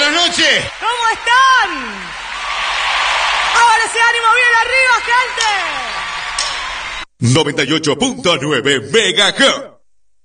Buenas noches. ¿Cómo están? Ahora ese ánimo bien arriba, gente. 98.9 MHz.